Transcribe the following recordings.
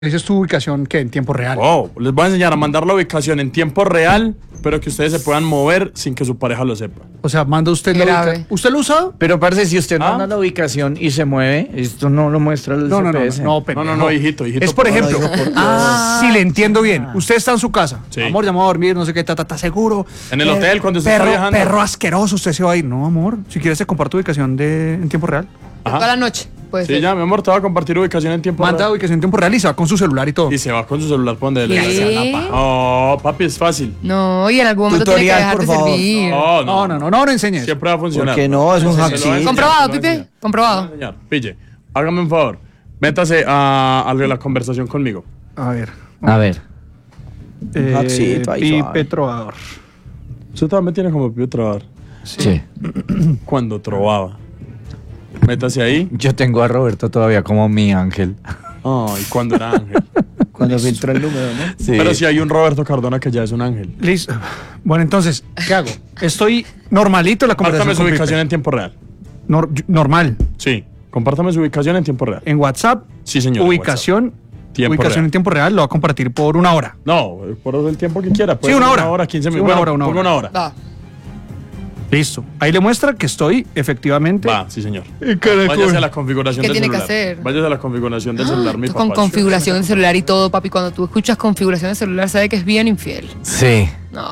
Esa es tu ubicación, ¿qué? En tiempo real. Oh, les voy a enseñar a mandar la ubicación en tiempo real, pero que ustedes se puedan mover sin que su pareja lo sepa. O sea, manda usted la ubicación. ¿Usted lo usa? Pero parce, si usted manda la ubicación y se mueve, esto no lo muestra el GPS. No, hijito. Es por ejemplo, si le entiendo bien, usted está en su casa, Sí. amor, llamó a dormir, no sé qué, está seguro. En el hotel, cuando usted está viajando. Perro asqueroso, usted se va a ir. No, amor, si quieres te comparto ubicación en tiempo real. Ajá. Toda la noche. Puede Sí, ser. ya, mi amor, te va a compartir ubicación en tiempo Manda real. ubicación en tiempo real y se va con su celular y todo. Y se va con su celular por donde le ¿Qué? dé. Oh, papi, es fácil. No, y en algún momento tiene que Tutorial, dejar por de favor. servir. No enseñes. Siempre va a funcionar. Porque no, es un Se lo voy a hackcito. enseñar, Comprobado, se lo voy a Pipe. enseñar. Comprobado. Señor, pille, hágame un favor. Métase a la conversación conmigo. A ver. A ver. Hackcito, ahí Pipe suave. Trovador. Usted también tiene como Pipe Trovar. Sí. Cuando trovaba. Métase ahí. Yo tengo a Roberto todavía como mi ángel. Ay, cuando era ángel. Cuando filtró el número, ¿no? Sí. Pero si hay un Roberto Cardona que ya es un ángel. Listo. Bueno, entonces, ¿qué hago? Estoy normalito en la conversación Compártame su con ubicación Pipe. en tiempo real. Normal. Sí. Compártame su ubicación en tiempo real. En WhatsApp, Sí, señor. ubicación Tiempo ubicación real. en tiempo real, lo va a compartir por 1 hora. No, por el tiempo que quiera. Sí, una hora. Una hora, 15 Sí, minutos. una hora, una ponga hora. una hora. Va. Listo. Ahí le muestra que estoy efectivamente Va, sí, señor. en Caracol. Váyase a la configuración ¿Qué del tiene que celular. hacer? Váyase a la configuración del celular, mi Tú con papá. configuración de celular y todo, papi. Cuando tú escuchas configuración de celular, sabes que es bien infiel. Sí. No.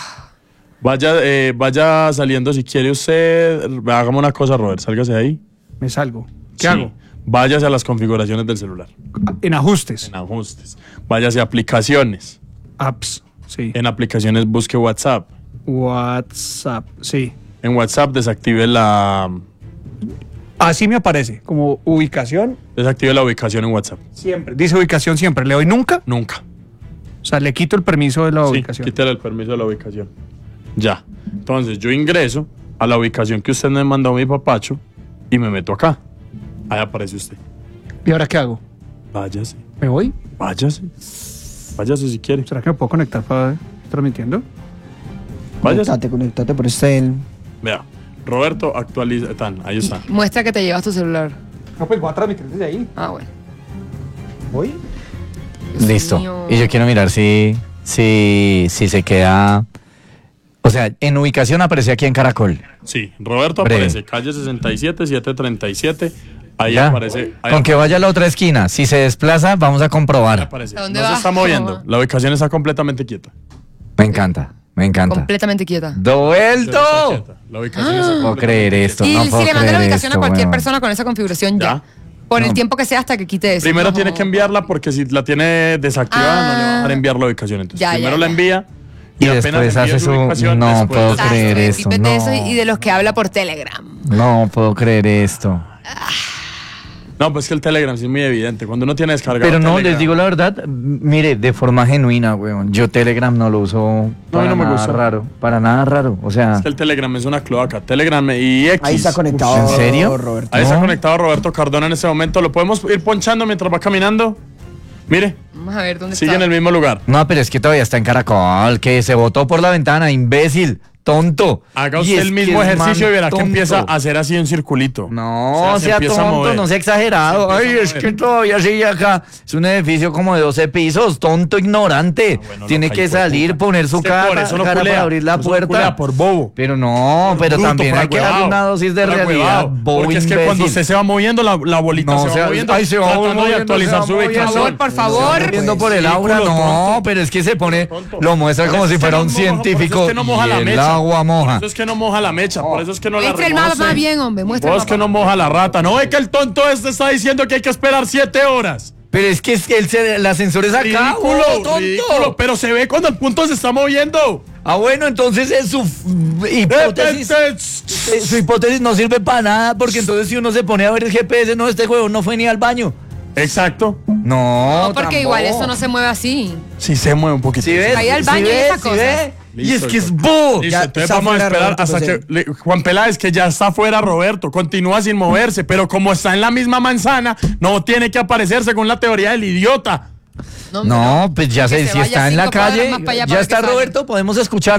Vaya saliendo si quiere usted. Hagamos una cosa, Robert. Sálgase de ahí. Me salgo. ¿Qué Sí. hago? Váyase a las configuraciones del celular. En ajustes. En ajustes. Váyase a aplicaciones. Apps. Sí. En aplicaciones busque WhatsApp. WhatsApp. Sí. En WhatsApp desactive la Así me aparece. Como ubicación ubicación en WhatsApp. siempre. Dice ubicación siempre. ¿Le doy nunca? Nunca. O sea, le quito el permiso de la Sí, ubicación. quítale el permiso de la ubicación. Ya. Entonces yo ingreso a la ubicación que usted me mandó a mi papacho y me meto acá. Ahí aparece usted. ¿Y ahora qué hago? Váyase. ¿Me voy? Váyase. Váyase si quiere. ¿Será que me puedo conectar para transmitiendo? Váyase. Conéctate por este. Vea. Roberto actualiza. Ahí está. Muestra que te llevas tu celular. No, pues voy a transmitir desde ahí. Ah, bueno. ¿Voy? Dios Listo. mío. Y yo quiero mirar si se queda. O sea, en ubicación aparece aquí en Caracol. Sí, Roberto Breve. aparece. Calle 67, 737. Ahí ¿Ya? aparece. Ahí Con que vaya a la otra esquina. Si se desplaza, vamos a comprobar. aparece. ¿A No dónde se va? está moviendo. ¿Cómo va? La ubicación está completamente quieta. Me encanta, me encanta. Completamente quieta. ¡Vuelto! La ubicación está No puedo creer esto. Y no si puedo le manda la creer ubicación a esto, cualquier weón. persona con esa configuración, ya. Ya. Por el No. tiempo que sea hasta que quite eso. Primero No. tiene que enviarla porque si la tiene desactivada no le va a dejar enviar la ubicación. Entonces Ya, primero ya, la ya. envía Y apenas después envíe hace su- ubicación, no después puedo de- creer Exacto, eso, Pipe de eso no. y de los que habla por Telegram. No puedo creer esto. No, pues que el Telegram sí es muy evidente. Cuando uno tiene descargado Pero no, Telegram- les digo la verdad, mire, de forma genuina, weón. Yo Telegram no lo uso para no me nada gusta. raro. Para nada raro. O sea, Es que el Telegram es una cloaca. Telegram y X. Ahí está conectado. ¿En serio? Roberto. Ahí está No. conectado Roberto Cardona en este momento. ¿Lo podemos ir ponchando mientras va caminando? Mire, Vamos a ver dónde sigue en está. el mismo lugar. no, pero es que todavía está en Caracol, que se botó por la ventana, imbécil, tonto. Haga Y usted es el mismo que es ejercicio y man verá que tonto. empieza a hacer así un circulito. No, Se sea empieza a tonto, mover. no sea exagerado. Se Ay, empieza a es mover. que todavía sigue acá. Es un edificio como de 12 pisos, tonto, ignorante. Bueno, Tiene loca, que hijo de salir, puta. poner su Es que cara, por eso no cara culea. para abrir la Por eso no culea, puerta. por bobo. Pero no, pero Bruto, también por hay que darle agüevado, una dosis de por realidad. agüevado. Bobo, Porque es que imbécil. cuando usted se va moviendo, la bolita No, se va sea- moviendo. ay, se va tratando de moviendo, actualizar se va su moviendo. ubicación. Por favor. Viendo por el aura, Ridículo, no, tonto. pero es que se pone, Tonto. lo muestra Por como eso si es que fuera no un moja, por eso científico es que no moja y la el mecha. agua moja. Por eso es que no moja la mecha, por eso es que no la Muestra el mapa reconoce. más bien, hombre. Muestra Vos el que no mapa. moja la rata. No ve que el tonto este está diciendo que hay que esperar 7 horas. Pero es que el ascensor es acá, Ridículo, tonto. ridículo, pero se ve cuando el punto se está moviendo. Ah, bueno, entonces es su hipótesis. Su hipótesis no sirve para nada, porque entonces si uno se pone a ver el GPS, no, este juego no fue ni al baño. Exacto. No, No, porque igual eso no se mueve así. Sí se mueve un poquito. ¿Sí ves? Ahí al ¿Sí baño y ves? esa ¿Sí cosa. ve? Y Listo, es que es hijo. bo. Listo, Ya entonces está vamos a fuera esperar Roberto, hasta pues, que Juan Peláez, que ya está fuera Roberto, continúa sin moverse, pero como está en la misma manzana, no tiene que aparecer según la teoría del idiota. hombre, No, pues ya Que sé, se si vaya está en la 5 cuadras calle, más para allá ya para está que salga. Roberto, ¿podemos escucharlo?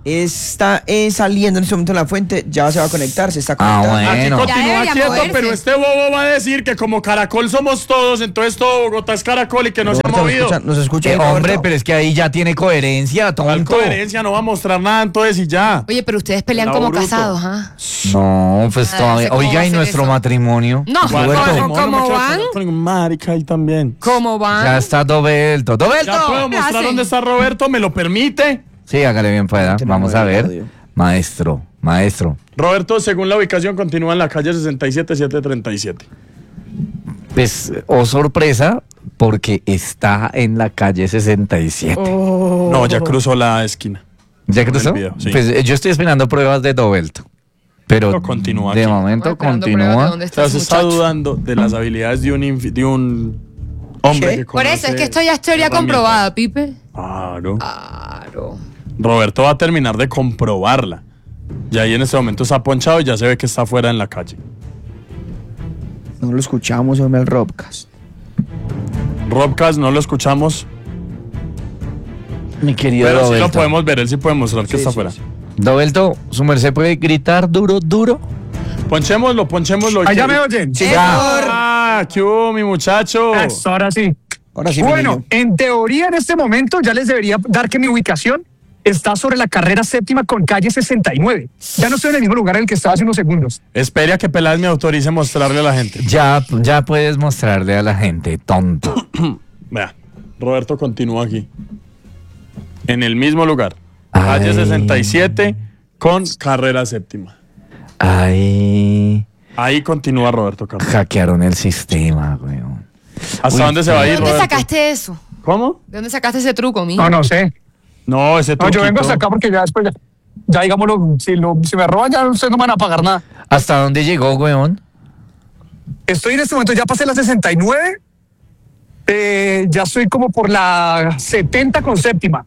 está saliendo en este momento en la fuente, ya se va a conectar, se está conectando. Aquí Bueno. continúa debería quieto, moverse. pero este bobo va a decir que como Caracol somos todos, entonces todo Bogotá es Caracol y que no se ha Roberto, movido. nos escucha ahí, Hombre, Roberto? pero es que ahí ya tiene coherencia, ¿Cuál tonto. coherencia? No va a mostrar nada entonces y ya. Oye, pero ustedes pelean Pelado como bruto. casados, ¿ah? No, pues Nada, todavía. sé cómo va Oiga, a ¿y ser nuestro eso. matrimonio? No, ¿cómo van? Marica, ahí también. ¿Cómo van? Ya está Dovelto. ¡Dovelto! ¿Ya puedo ¿qué mostrar hacen? dónde está Roberto? ¿Me lo permite? Sí, hágale bien pueda. Tenemos Vamos a el ver. audio. Maestro. Roberto, según la ubicación, continúa en la calle 67737. Pues, oh sorpresa, porque está en la calle 67. No, ya cruzó la esquina. ¿Ya Con el cruzó? video, sí. Pues yo estoy esperando pruebas de Dovelto. Pero No, continúa de aquí. momento Esperando pruebas de continúa. dónde O está sea, ese se está muchacho. dudando de las habilidades de un hombre ¿Qué? que Por eso, es conoce que esto ya es teoría herramientas. comprobada, Pipe. Claro. Claro. Roberto va a terminar de comprobarla. Y ahí en este momento está ponchado y ya se ve que está fuera en la calle. No lo escuchamos, hombre, el Robcast. Robcast, no lo escuchamos, Mi querido pero sí Dovelto. lo podemos ver. Él sí puede mostrar que Sí, está sí, fuera. sí. Dovelto, su merced puede gritar duro. Ponchémoslo. Allá me oyen. Sí, Ah, ¿qué hubo, mi muchacho? Eso, ahora sí. ahora sí, mi Bueno, niño. en teoría en este momento ya les debería dar que mi ubicación está sobre la carrera séptima con calle 69. Ya no estoy en el mismo lugar en el que estaba hace unos segundos. Espere a que Peláez me autorice a mostrarle a la gente. Ya puedes mostrarle a la gente, tonto. Vea, Roberto continúa aquí. En el mismo lugar. Ay. Calle 67 con carrera séptima. Ay, Ahí continúa Roberto Carlos. hackearon el sistema, weón. ¿Hasta Uy, dónde se va a ¿De ir, dónde Roberto? sacaste eso? ¿Cómo? ¿De dónde sacaste ese truco, mijo? No sé. No, ese No, truquito. yo vengo hasta acá porque ya después, ya digámoslo, si me roban ya ustedes no me van a pagar nada. ¿Hasta dónde llegó, weón? Estoy en este momento, ya pasé la 69, ya estoy como por la 70 con séptima.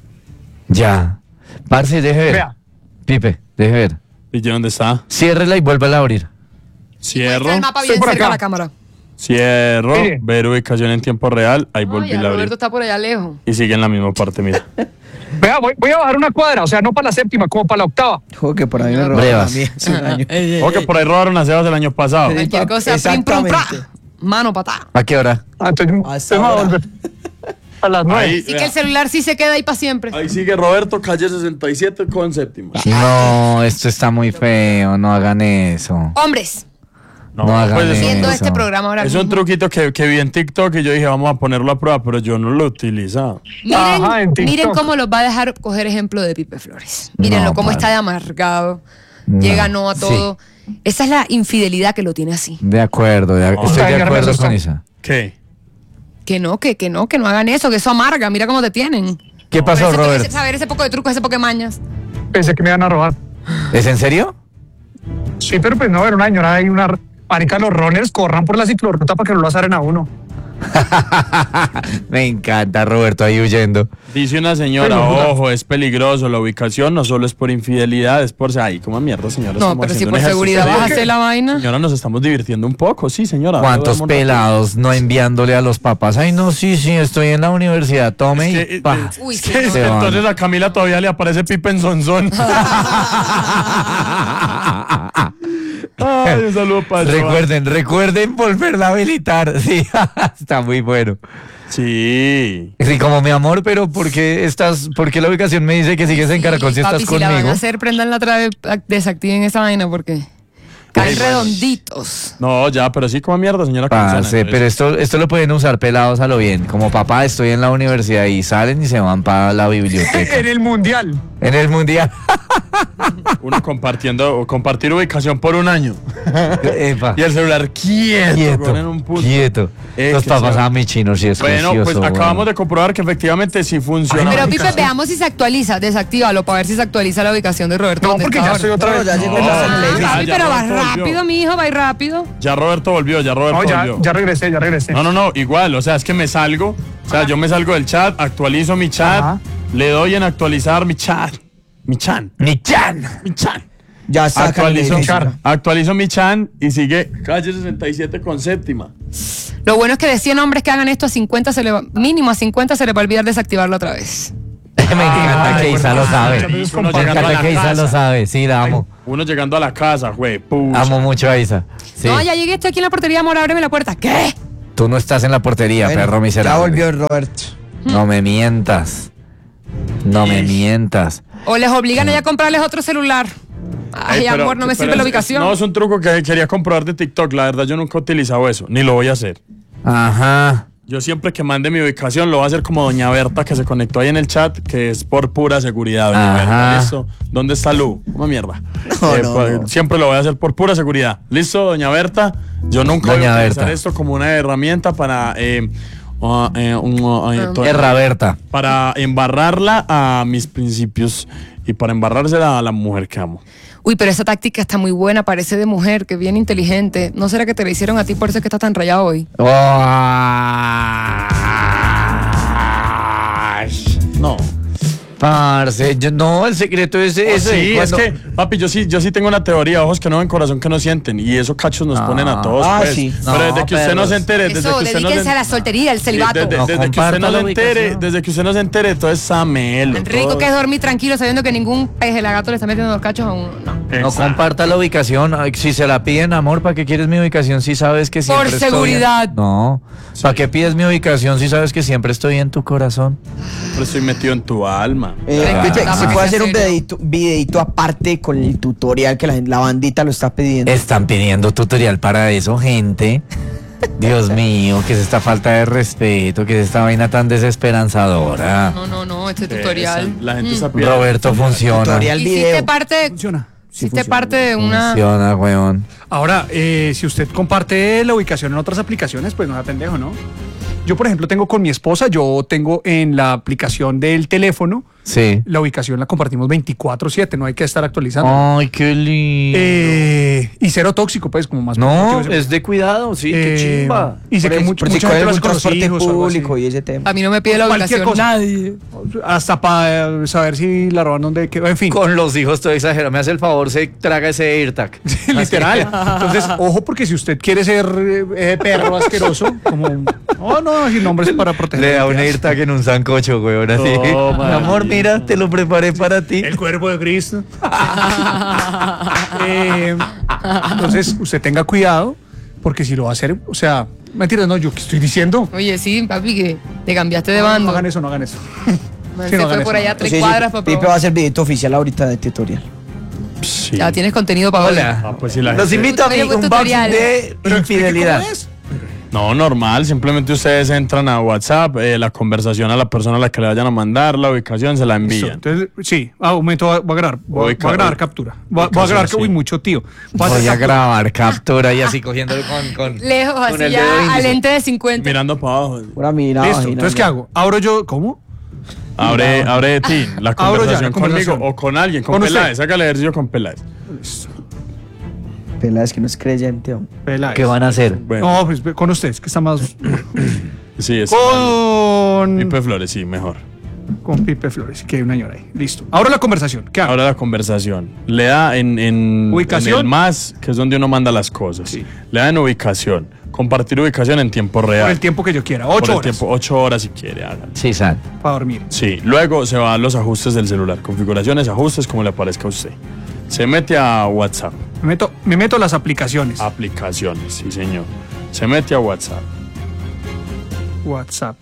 Ya. Parce, deje ver. Vea. Pipe, deje ver. ¿Y yo dónde está? Ciérrela y vuélvala a abrir. Cierro. Muestra el mapa Estoy bien por cerca acá. a la cámara. Cierro. Mire. Ver ubicación en tiempo real. Ahí volví Ay, a abrir. Roberto está por allá lejos. Y sigue en la misma parte, mira. Vea, voy a bajar una cuadra, o sea, no para la séptima, como para la octava. Ojo que por ahí me robaron Brevas. a mí hace un año. O que por ahí robaron a Sebas el año pasado. Sí. Cualquier cosa, prim, prum, pra. Exactamente. Mano, patá. ¿A qué hora? Entonces, Hasta me voy a ahora. volver a las 9. Ahí, Así que el celular sí se queda ahí para siempre. ahí sigue Roberto, calle 67 con séptima. No, esto está muy feo, no hagan eso. Hombres, No hagan pues, eso. viendo este programa ahora es mismo. un truquito que vi en TikTok y yo dije, vamos a ponerlo a prueba, pero yo no lo he utilizado. Miren, Ajá, en TikTok. miren cómo los va a dejar coger ejemplo de Pipe Flores. Mírenlo No, cómo padre. está de amargado. No, Llega no a sí. todo. Esa es la infidelidad que lo tiene así. De acuerdo, estoy de Ay, acuerdo Ernesto. con esa. ¿Qué? Que no hagan eso, que eso amarga. Mira cómo te tienen. ¿Qué pasó, Pero Robert? saber ese poco de trucos, ese poco de mañas. Pensé que me iban a robar. ¿Es en serio? Sí, pero pues no, era una señora ahí, una marica, los runners corran por la ciclorruta para que no lo azaren a uno. Me encanta, Roberto, ahí huyendo. Dice una señora, Pero, ojo, es peligroso, la ubicación no solo es por infidelidad, es por... Ay, ¿cómo mierda, señora? No, Estamos pero si haciendo por un seguridad ejercicio. vas a hacer la vaina. Señora, nos estamos divirtiendo un poco, sí, señora. ¿Cuántos Duerma un rato. pelados no enviándole a los papás? Ay, no, sí, estoy en la universidad, tome Es que, y pa. Uy, es sí, que no. Se van. entonces a Camila todavía le aparece Pipe en Sonzón. Ay, un saludo para Recuerden volverla a habilitar. Sí, está muy bueno. Sí. Sí, como mi amor, pero ¿por qué la ubicación me dice que sigues en Caracol si Papi, estás si la van conmigo? a hacer, prendan la otra vez, desactiven esa vaina porque caen redonditos. No, ya, pero sí como mierda, señora. Parce, pero esto lo pueden usar pelados a lo bien. Como papá, estoy en la universidad y salen y se van para la biblioteca. En el mundial. En el mundial. Uno compartir ubicación por un año. Epa. Y el celular quieto, Quieto, en un punto. quieto. Los que papás sea. a mi chino, sí es Bueno, pues juicioso, acabamos bueno. de comprobar que efectivamente sí funciona. Pero Pipe, veamos si se actualiza, desactívalo para ver si se actualiza la ubicación de Roberto. No, ¿Dónde porque está ya ahora? estoy otra vez. Ya llegó No. la Ah, Ya, papi, ya pero va Roberto volvió. rápido, mijo, va rápido. Ya Roberto volvió. No, ya regresé. No, igual, o sea, es que me salgo, o sea, yo me salgo del chat, actualizo mi chat, Ajá. le doy en actualizar mi chat. Mi chan. Ya está. Actualizo mi chan y sigue calle 67 con séptima. Lo bueno es que de 100 hombres que hagan esto, a 50 mínimo a 50 se les va a olvidar desactivarlo otra vez. Me encanta que Isa lo sabe. Me encanta que Isa lo sabe. Sí, la amo. Uno llegando a la casa, güey. Pucha. Amo mucho a Isa. Sí. No, ya llegué, estoy aquí en la portería, amor, ábreme la puerta. ¿Qué? Tú no estás en la portería, Bueno, perro ya miserable. volvió Roberto. No me mientas. No me mientas. O les obligan a ya a comprarles otro celular. Ay, Pero- amor, no me pero sirve la ubicación. No, es un truco que quería comprobar de TikTok. La verdad, yo nunca he utilizado eso. Ni lo voy a hacer. Ajá. Yo siempre que mande mi ubicación lo voy a hacer como doña Berta, que se conectó ahí en el chat, que es por pura seguridad, doña Ajá. Berta. ¿Listo? ¿Dónde está Lu? Una mierda. No. Siempre lo voy a hacer por pura seguridad. ¿Listo, doña Berta? Yo nunca voy Doña a utilizar Berta. esto como una herramienta para... Erra Berta. para embarrarla a mis principios y para embarrársela a la mujer que amo. Uy, pero esa táctica está muy buena, parece de mujer, que bien inteligente. ¿No será que te la hicieron a ti por eso es que estás tan rayado hoy? No. Parce, no, el secreto es ese. Sí, cuando- es que, papi, yo sí tengo una teoría, ojos que no ven, corazón que no sienten, y esos cachos nos ponen a todos, Ah, pues. sí. Pero No, desde que usted no perros. se entere, desde que Eso, usted no dedíquense se a la soltería, al celibato. desde No que usted comparta no la se entere, ubicación. desde que usted no se entere, todo es samelo. Rico todo- que es dormir tranquilo sabiendo que ningún peje lagarto le está metiendo los cachos a uno. No. No Exacto. comparta la ubicación. Ay, si se la piden, amor, ¿para qué quieres mi ubicación si sabes que siempre estoy seguridad. No. ¿Para qué pides mi ubicación si sabes que siempre estoy en tu corazón? Siempre estoy metido en tu alma. Pipe, Ah, se que puede sea hacer un serio. videito aparte con el tutorial que la bandita lo está pidiendo. Están pidiendo tutorial para eso, gente. Dios mío, ¿qué es esta falta de respeto? ¿Qué es esta vaina tan desesperanzadora? No, este tutorial. La gente está pidiendo. Roberto funciona. Tutorial Hiciste video. parte, Funciona. hiciste parte de una... Funciona, weón. Ahora, si usted comparte la ubicación en otras aplicaciones, pues no da pendejo, ¿no? Yo, por ejemplo, tengo con mi esposa, yo tengo en la aplicación del teléfono, Sí. la ubicación la compartimos 24/7, no hay que estar actualizando. Ay, qué lindo. Y cero tóxico, pues, como más... No, positivo. es de cuidado, sí, qué chimba. Y sé que mucha Por si gente coge lo hace algún con los transporte hijos o algo así. público y ese tema. A mí no me pide la Cualquier ubicación cosa. nadie. Hasta para saber si la roban donde... En fin. Con los hijos todo exagero. Me hace el favor, se traga ese AirTag. Literal. Entonces, ojo, porque si usted quiere ser perro asqueroso, como... No, sin nombres para proteger. Le da un AirTag en un sancocho, weón, así. Toma, Mi amor, mira, te lo preparé para ti. El cuerpo de Cristo. Entonces, usted tenga cuidado, porque si lo va a hacer, o sea, mentiras, no, yo que estoy diciendo. Oye, sí, papi, que te cambiaste de No bando. hagan eso, no hagan eso. Man, Sí, se no fue hagan por eso. allá 3 Sí, cuadras para Pipe probar. va a hacer videito oficial ahorita de tutorial. Sí. Ya tienes contenido para hoy. Hola. Pues sí, la Los gente- invito a mi Tutorial, unboxing tutorial. de infidelidad. No, normal, simplemente ustedes entran a WhatsApp, la conversación a la persona a la que le vayan a mandar, la ubicación se la Listo. envían. Entonces, sí, un momento, voy a grabar. Voy a grabar captura. Voy a grabar, sí. uy, mucho tío. Voy hacer a captura. grabar captura y así cogiéndolo con Lejos, con así el ya dedo a índice. lente de 50. Mirando para abajo. Pura mirada. Listo, vagina, entonces, ¿qué ya. hago? Abro yo, ¿cómo? Abre de ti la Abro ya, conversación la conversación. conmigo o con alguien, con Con usted. Peláez. Haga el ejercicio con Peláez. Pela, es que no es creyente, hombre. Peláez. ¿Qué van a hacer? Bueno, No, pues con ustedes, que está más... sí, es. Con... Pipe Flores, sí, mejor. Con Pipe Flores, que hay una señora ahí. Listo. Ahora la conversación. ¿Qué hago? Ahora la conversación. Le da en Ubicación. el más, que es donde uno manda las cosas. Sí. Le da en ubicación. Compartir ubicación en tiempo real. Por el tiempo que yo quiera. Por 8 el horas tiempo, 8 horas si quiere, hágalo. Sí, San. para dormir. Sí, luego se va a los ajustes del celular. Configuraciones, ajustes, como le aparezca a usted. Se mete a WhatsApp. Me meto a las aplicaciones. Aplicaciones, sí, señor. Se mete a WhatsApp. WhatsApp.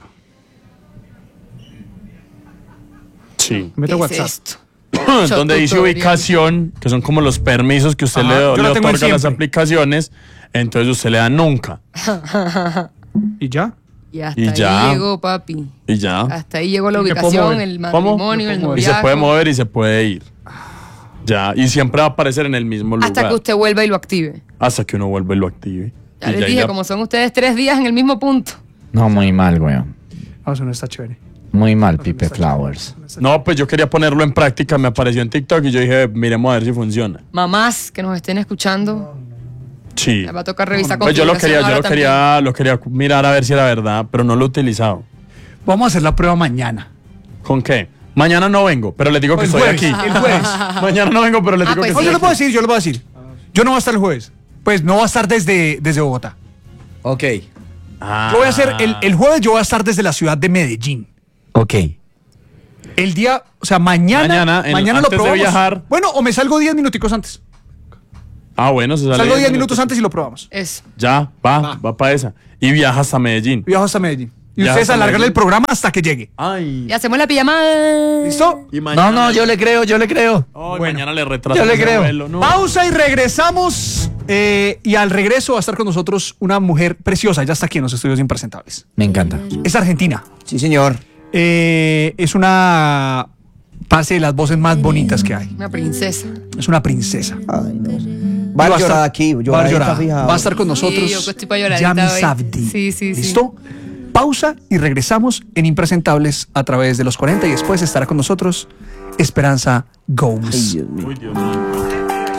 Sí. Me meto a ¿Qué es WhatsApp. esto? Donde dice tutorial. ubicación, que son como los permisos que usted Ajá, le yo la tengo otorga a las siempre. aplicaciones. Entonces usted le da nunca. ¿Y ya? Y hasta Y ahí ya. llegó, papi. Y ya. Hasta ahí llegó la ¿Y me puedo ubicación, mover? el ¿Cómo? matrimonio, el Y se noviazgo. puede mover y se puede ir. Ya. Y siempre va a aparecer en el mismo lugar. Hasta que usted vuelva y lo active. Hasta que uno vuelva y lo active. Ya Y les dije, ya- como son ustedes 3 días en el mismo punto. No, muy mal, weón. Ah, eso no está chévere. Muy mal, Pipe Flowers. No, pues yo quería ponerlo en práctica. Me apareció en TikTok y yo dije, miremos a ver si funciona. Mamás que nos estén escuchando, Sí. les va a tocar revisar Pues yo configuración ahora también. lo quería mirar a ver si era verdad, pero no lo he utilizado. Vamos a hacer la prueba mañana. ¿Con qué? Mañana no vengo, pero les digo que El estoy jueves, aquí. el jueves. Mañana no vengo, pero les Ah, digo pues que No, yo estoy lo aquí. puedo decir, yo lo puedo decir. Yo no voy a estar el jueves. Pues no voy a estar desde Bogotá. Ok. Ah. Yo voy a hacer, el jueves yo voy a estar desde la ciudad de Medellín. Ok. El día, o sea, mañana lo antes de probamos. viajar. Bueno, o me salgo 10 minuticos antes. Ah, bueno, se sale. Salgo 10 minutos antes y lo probamos. Eso. Ya, va para esa. Y viaja hasta Medellín. Viajo hasta Medellín. Y Ya ustedes hasta alargan Medellín. el programa hasta que llegue. Ay. Y hacemos la pijamada. ¿Listo? Y mañana No, yo le creo. Ay, mañana le retraso. Yo le creo. No. Pausa y regresamos. Y al regreso va a estar con nosotros una mujer preciosa. Ya está aquí en los estudios impresentables. Me encanta. Es argentina. Sí, señor. Es una parte de las voces más bonitas que hay. Una princesa. Es una princesa. Ay, no. Va Y a llorar aquí. va a llorar. Va a estar con Sí, nosotros yo que estoy pa' lloradita Yami hoy. Sabdi. Sí. ¿Listo? Pausa y regresamos en Impresentables a través de los 40 y después estará con nosotros Esperanza Gómez. Ay, Dios mío. Uy, Dios mío.